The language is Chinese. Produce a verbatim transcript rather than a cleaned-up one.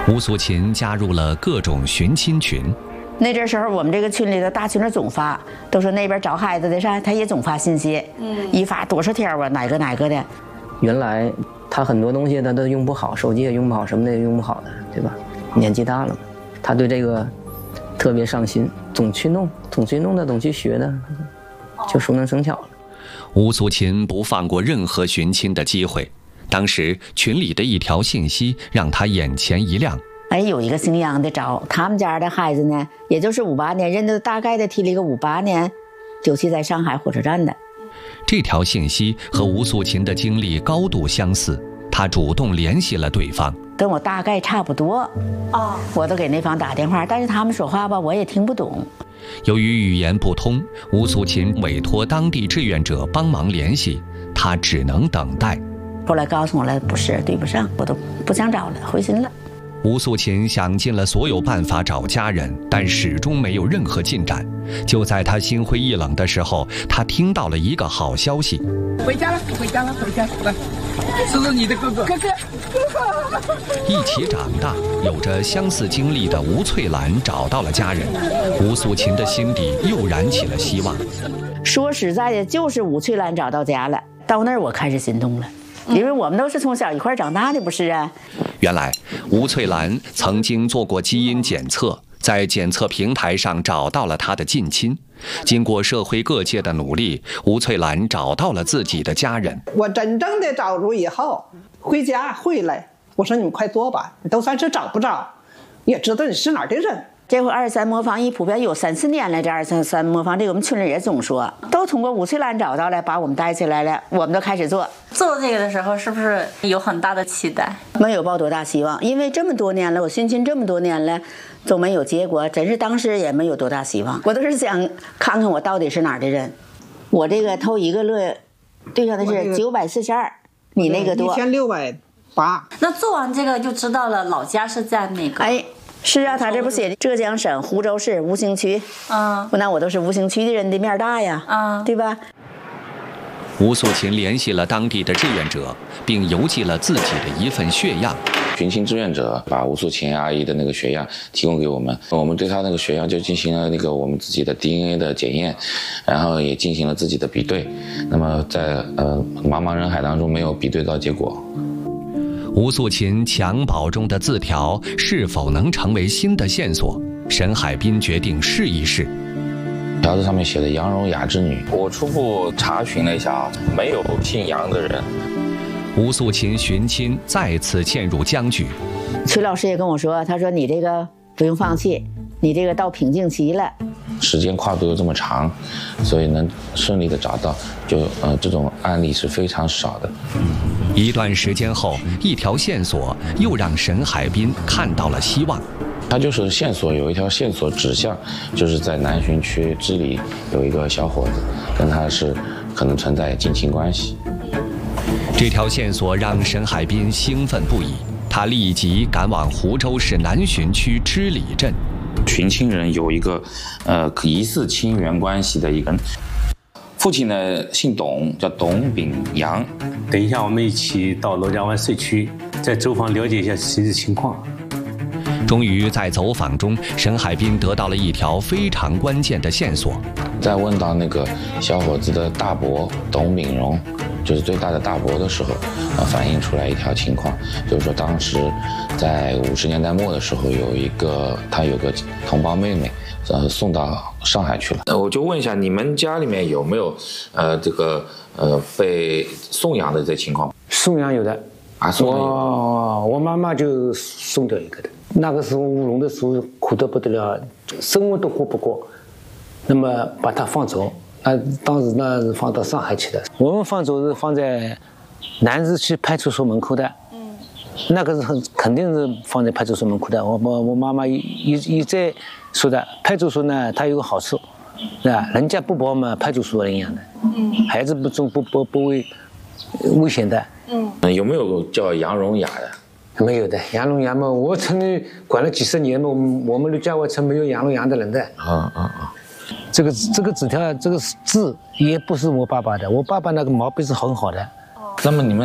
吴素琴加入了各种寻亲群。 那阵时候，我们这个群里头大群里总发，都说那边找孩子的啥，他也总发信息，嗯，一发多少条啊，哪个哪个的。 原来他很多东西他都用不好，手机也用不好，什么的也用不好的，对吧？年纪大了嘛，他对这个特别上心，总去弄，总去弄的，总去学的，就熟能生巧了。 吴素琴不放过任何寻亲的机会。当时群里的一条信息让他眼前一亮。 哎，有一个姓杨的找他们家的孩子呢，也就是五八年，人都大概的提了一个五八年丢弃在上海火车站的。 这条信息和吴素琴的经历高度相似，他主动联系了对方， 跟我大概差不多。哦，我都给那方打电话，但是他们说话吧，我也听不懂。 由于语言不通，吴素琴委托当地志愿者帮忙联系，他只能等待。 后来告诉我了，不是对不上，我都不想找了，灰心了。 吴素琴想尽了所有办法找家人，但始终没有任何进展。就在她心灰意冷的时候，她听到了一个好消息： 回家了，回家了，回家了，这是你的哥哥，哥哥，哥哥。 一起长大、有着相似经历的吴翠兰找到了家人，吴素琴的心底又燃起了希望。 说实在的，就是吴翠兰找到家了，到那儿我开始心动了。因为我们都是从小一块长大的，不是啊？ 原来吴翠兰曾经做过基因检测，在检测平台上找到了她的近亲。经过社会各界的努力，吴翠兰找到了自己的家人。 我真正的找着以后，回家回来，我说你们快做吧，都算是找不着，也知道你是哪儿的人。 这回二三模仿一普遍有三四年了，这二三三模仿这个我们群里也总说，都通过吴翠兰找到了，把我们带起来了，我们都开始做。 做这个的时候是不是有很大的期待？ 没有抱多大希望，因为这么多年了，我寻亲这么多年了，都没有结果，真是当时也没有多大希望。我都是想看看我到底是哪儿的人。我这个头一个乐对上的是九百四十二，你那个多一千六百八。 那做完这个就知道了，老家是在哪个？ 哎。是啊，他这不写的浙江省湖州市吴兴区，嗯，那我都是吴兴区的人的面大呀，嗯，对吧？ 吴素琴联系了当地的志愿者，并邮寄了自己的一份血样。 寻亲志愿者把吴素琴阿姨的那个血样提供给我们，我们对她那个血样就进行了那个我们自己的 D N A 的检验，然后也进行了自己的比对。那么在呃茫茫人海当中没有比对到结果。 吴素琴襁褓中的字条是否能成为新的线索？沈海滨决定试一试。 条子上面写的杨荣雅之女，我初步查询了一下啊，没有姓杨的人。 吴素琴寻亲再次陷入僵局。 崔老师也跟我说，他说你这个不用放弃，你这个到瓶颈期了。 时间跨度又这么长，所以能顺利的找到，就呃这种案例是非常少的。 一段时间后，一条线索又让沈海滨看到了希望。 他就是线索有一条线索指向，就是在南浔区织里有一个小伙子，跟他是可能存在近亲关系。 这条线索让沈海滨兴奋不已，他立即赶往湖州市南浔区织里镇。 寻亲人有一个呃疑似亲缘关系的一个人，父亲呢姓董，叫董炳阳。 等一下，我们一起到罗家湾社区，再走访了解一下实际情况。 终于在走访中，沈海滨得到了一条非常关键的线索。 在问到那个小伙子的大伯董炳荣，就是最大的大伯的时候，啊，反映出来一条情况，就是说当时在五十年代末的时候，有一个他有个同胞妹妹，呃，送到上海去了。呃，我就问一下，你们家里面有没有呃这个呃被送养的这情况？ 送养有的啊，送养有的。 我我妈妈就送掉一个的。那个时候务农的时候苦得不得了，生活都活不过，那么把它放走。那当时呢是放到上海去的，我们放走是放在南市区派出所门口的，嗯，那个是很肯定是放在派出所门口的。我我我妈妈一一一再说的，派出所呢它有个好处，是吧？人家不保嘛，派出所人养的，嗯，孩子不中不不不危危险的， 嗯，有没有叫杨荣雅的？ 没有的，杨龙阳嘛，我村里管了几十年嘛，我们的家外村没有杨龙阳的人的。 啊啊啊！ 这个这个纸条，这个字也不是我爸爸的，我爸爸那个毛笔是很好的。 那么你们